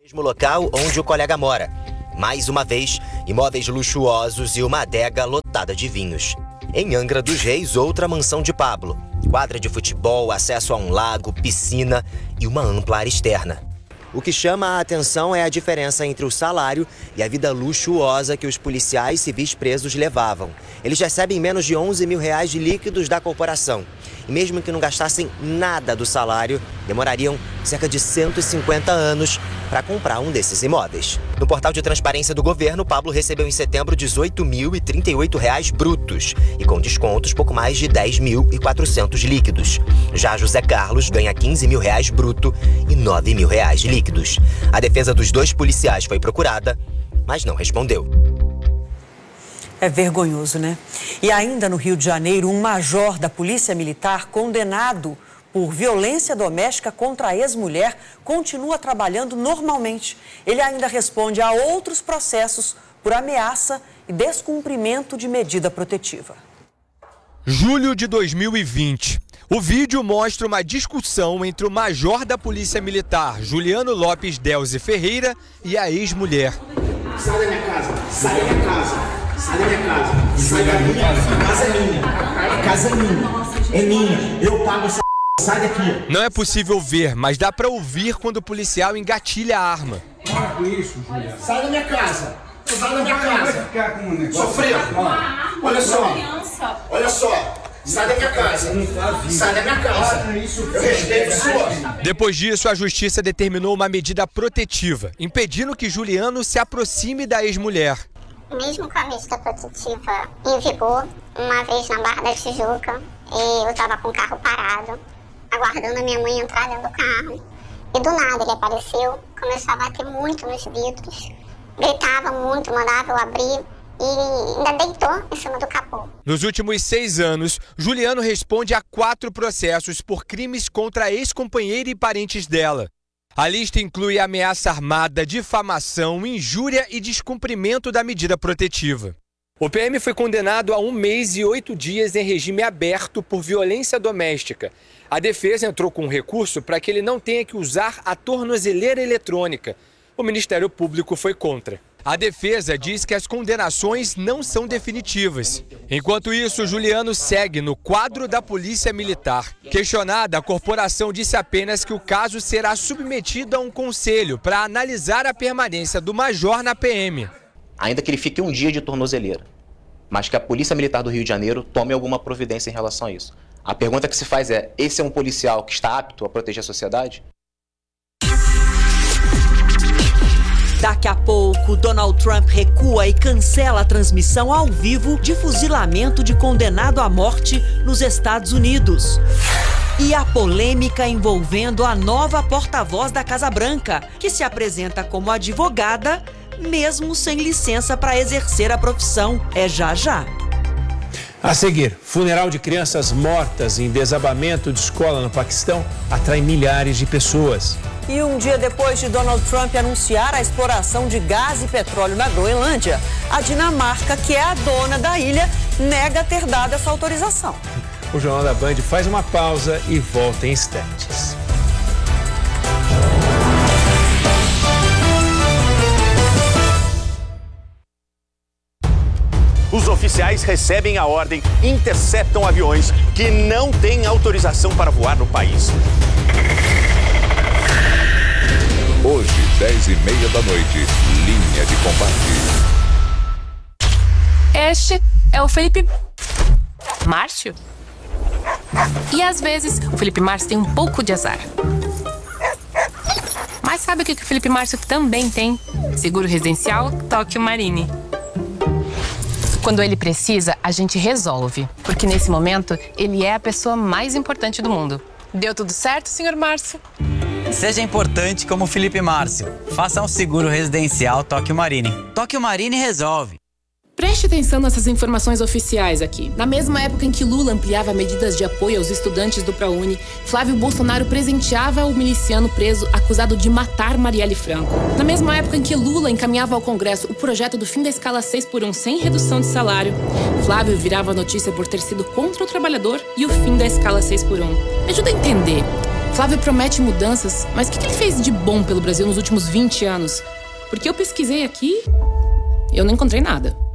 Mesmo local onde o colega mora. Mais uma vez, imóveis luxuosos e uma adega lotada de vinhos. Em Angra dos Reis, outra mansão de Pablo. Quadra de futebol, acesso a um lago, piscina e uma ampla área externa. O que chama a atenção é a diferença entre o salário e a vida luxuosa que os policiais civis presos levavam. Eles recebem menos de R$11 mil de líquidos da corporação. E mesmo que não gastassem nada do salário, demorariam cerca de 150 anos para comprar um desses imóveis. No portal de transparência do governo, Pablo recebeu em setembro R$18.038 brutos e com descontos pouco mais de 10.400 líquidos. Já José Carlos ganha R$15 mil bruto e R$9 mil líquidos. A defesa dos dois policiais foi procurada, mas não respondeu. É vergonhoso, né? E ainda no Rio de Janeiro, um major da Polícia Militar condenado por violência doméstica contra a ex-mulher continua trabalhando normalmente. Ele ainda responde a outros processos por ameaça e descumprimento de medida protetiva. Julho de 2020. O vídeo mostra uma discussão entre o major da Polícia Militar, Juliano Lopes Delze Ferreira, e a ex-mulher. Sai da minha casa, sai da minha casa. Sai da minha casa, sai da minha casa. A casa é minha, a casa é minha, é minha, eu pago essa sai daqui. Não é possível ver, mas dá pra ouvir quando o policial engatilha a arma. Para com isso, Juliano. Sai da minha casa, sai da minha casa. Sofrendo. Olha só, sai da minha casa, sai da minha casa. Eu respeito o senhor. Depois disso, a justiça determinou uma medida protetiva, impedindo que Juliano se aproxime da ex-mulher. Mesmo com a medida protetiva em vigor, uma vez na Barra da Tijuca, eu estava com o carro parado, aguardando a minha mãe entrar dentro do carro. E do nada ele apareceu, começou a bater muito nos vidros, gritava muito, mandava eu abrir e ainda deitou em cima do capô. Nos últimos 6 anos, Juliano responde a 4 processos por crimes contra a ex-companheira e parentes dela. A lista inclui ameaça armada, difamação, injúria e descumprimento da medida protetiva. O PM foi condenado a 1 mês e 8 dias em regime aberto por violência doméstica. A defesa entrou com um recurso para que ele não tenha que usar a tornozeleira eletrônica. O Ministério Público foi contra. A defesa diz que as condenações não são definitivas. Enquanto isso, Juliano segue no quadro da Polícia Militar. Questionada, a corporação disse apenas que o caso será submetido a um conselho para analisar a permanência do major na PM. Ainda que ele fique um dia de tornozeleira, mas que a Polícia Militar do Rio de Janeiro tome alguma providência em relação a isso. A pergunta que se faz é, esse é um policial que está apto a proteger a sociedade? Daqui a pouco, Donald Trump recua e cancela a transmissão ao vivo de fuzilamento de condenado à morte nos Estados Unidos. E a polêmica envolvendo a nova porta-voz da Casa Branca, que se apresenta como advogada, mesmo sem licença para exercer a profissão. É já já. A seguir, funeral de crianças mortas em desabamento de escola no Paquistão atrai milhares de pessoas. E um dia depois de Donald Trump anunciar a exploração de gás e petróleo na Groenlândia, a Dinamarca, que é a dona da ilha, nega ter dado essa autorização. O Jornal da Band faz uma pausa e volta em instantes. Os oficiais recebem a ordem, interceptam aviões que não têm autorização para voar no país. Hoje, 10h30 da noite, linha de combate. Este é o Felipe Márcio. E às vezes, o Felipe Márcio tem um pouco de azar. Mas sabe o que o Felipe Márcio também tem? Seguro residencial Tóquio Marine. Quando ele precisa, a gente resolve. Porque nesse momento, ele é a pessoa mais importante do mundo. Deu tudo certo, senhor Márcio? Seja importante como o Felipe Márcio. Faça um seguro residencial Tóquio Marine. Tóquio Marine resolve. Preste atenção nessas informações oficiais aqui. Na mesma época em que Lula ampliava medidas de apoio aos estudantes do ProUni, Flávio Bolsonaro presenteava o miliciano preso acusado de matar Marielle Franco. Na mesma época em que Lula encaminhava ao Congresso o projeto do fim da escala 6x1 sem redução de salário, Flávio virava notícia por ter sido contra o trabalhador e o fim da escala 6x1. Me ajuda a entender. Flávio promete mudanças, mas o que ele fez de bom pelo Brasil nos últimos 20 anos? Porque eu pesquisei aqui, eu não encontrei nada.